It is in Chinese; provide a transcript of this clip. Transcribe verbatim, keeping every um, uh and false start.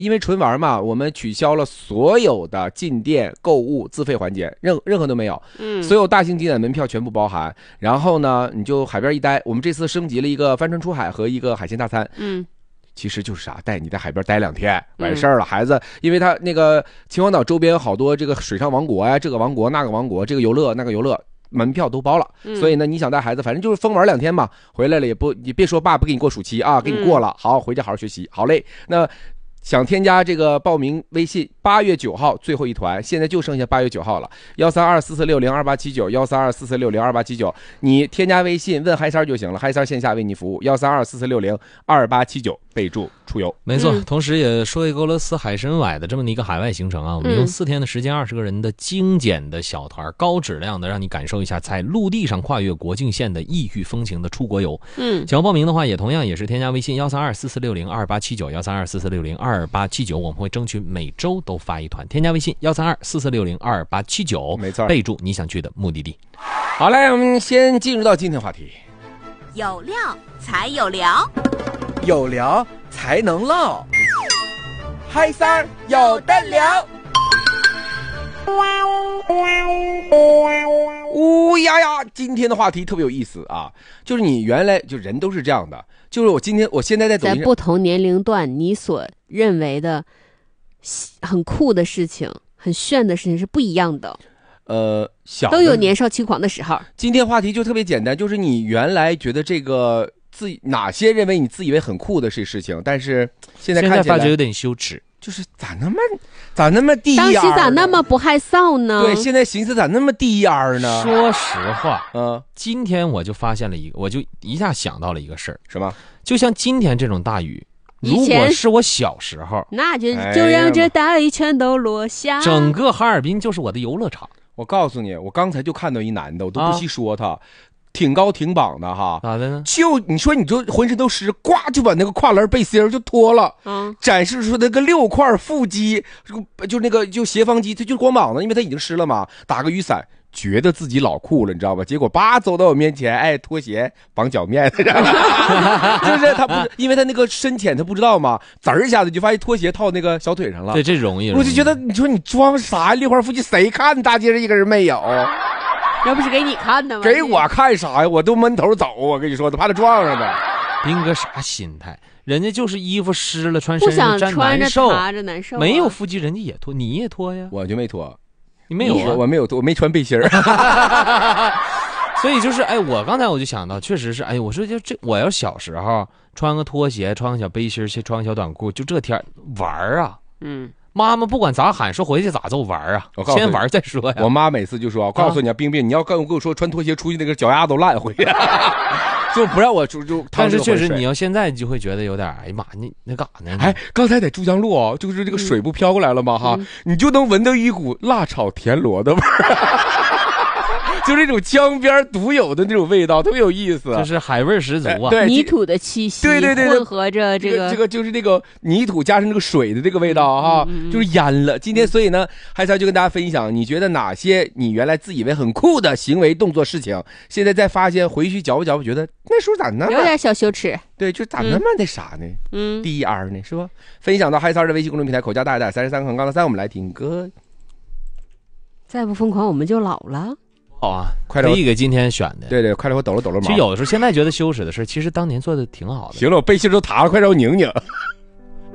因为纯玩嘛，我们取消了所有的进店购物自费环节，任任何都没有。嗯，所有大型景点门票全部包含。然后呢，你就海边一待，我们这次升级了一个帆船出海和一个海鲜大餐。嗯。其实就是啥，带你在海边待两天完事儿了。孩子，因为他那个秦皇岛周边有好多这个水上王国呀、啊，这个王国那个王国，这个游乐那个游乐，门票都包了。嗯、所以呢，你想带孩子，反正就是疯玩两天嘛，回来了也不，你别说爸不给你过暑期啊，给你过了，好，回家好好学习，好嘞。那想添加这个报名微信，八月九号最后一团，现在就剩下八月九号了，幺三二四四六零二八七九，幺三二四四六零二八七九，你添加微信问嗨三就行了，嗨三线下为你服务，幺三二四四六零二八七九，备注出游。 没错，嗯、同时也说一个俄罗斯海参崴的这么一个海外行程啊，我们用四天的时间，二十个人的精简的小团，高质量的让你感受一下在陆地上跨越国境线的异域风情的出国游。嗯，想要报名的话，也同样也是添加微信幺三二四四六零二八七九，幺三二四四六零二八七九，我们会争取每周都发一团。添加微信幺三二四四六零二八七九， 没错， 备注你想去的目的地。 好嘞，我们先进入到今天话题。 有料才有聊， 有聊才能唠， 嗨三儿有的聊。呜呀呀！今天的话题特别有意思啊，就是你原来就人都是这样的，就是我今天我现在在抖音上， 在不同年龄段，你所认为的很酷的事情、很炫的事情是不一样的。 呃，小都有年少轻狂的时候。 今天话题就特别简单，就是你原来觉得这个自哪些认为你自以为很酷的是事情，但是现在看起来现在发觉有点羞耻。 就是咋那么咋那么低眼， 当时咋那么不害臊呢？ 对，现在寻思咋那么低眼呢？ 说实话， 嗯， 今天我就发现了一个，我就一下想到了一个事儿， 什么？ 就像今天这种大雨，如果是我小时候， 那就就让这大雨全都落下。 整个哈尔滨就是我的游乐场。 我告诉你，我刚才就看到一男的，我都不细说他。啊，挺高挺膀的哈， 咋的呢？ 就你说你就浑身都湿，呱就把那个跨栏背心就脱了，嗯，展示出那个六块腹肌，就那个就斜方肌，他就光膀子，因为他已经湿了嘛，打个雨伞，觉得自己老酷了，你知道吧？结果叭走到我面前，哎，拖鞋绑脚面，知道吧？就是他不是，因为他那个深浅他不知道嘛，滋儿一下子就发现拖鞋套那个小腿上了。 对，这容易。 我就觉得，你说你装啥六块腹肌，谁看？大街上一个人没有。 要不是给你看的吗？ 给我看啥呀？我都闷头走，我跟你说，都怕他撞上的。 斌哥啥心态？人家就是衣服湿了，穿身上不想穿着擦着难受、啊。 没有腹肌，人家也脱，你也脱呀？ 我就没脱， 你没有、啊？ 我没有脱，我没穿背心儿。 所以就是，哎，我刚才我就想到，确实是，哎，我说就这，我要小时候穿个拖鞋，穿个小背心，穿个小短裤，就这天玩啊，嗯。妈妈不管咋喊，说回去咋揍玩啊？先玩再说呀。 我妈每次就说：“我告诉你啊，冰冰，你要跟我跟我说穿拖鞋出去，那个脚丫都烂回去，就不让我出就。” 但是确实，你要现在就会觉得有点，哎呀妈，你那干啥呢？ 哎，刚才在珠江路啊，就是这个水不飘过来了吗？哈、嗯，你就能闻到一股辣炒田螺的味儿。就是那种江边独有的那种味道，特别有意思， 就是海味十足啊！ 对， 泥土的气息， 对对对， 混合着这个、 这个、这个就是那个泥土加上那个水的这个味道哈、嗯嗯，就是腌了。今天所以呢，还是要就跟大家分享，你觉得哪些你原来自以为很酷的行为、动作、事情，现在再发现回去嚼不嚼不，觉得那时候咋那么有点小羞耻？ 对，就咋那么那啥呢？嗯，第一 R 呢，是吧？分享到嗨三的微信公众平台，口加大一点三十三横杠的三，我们来听歌。 再不疯狂，我们就老了。 好啊，快乐一个今天选的， 对对，快乐我抖了抖了毛。 其实有的时候现在觉得羞耻的事，其实当年做的挺好的。 行了，我背心都塌了，快让我拧拧。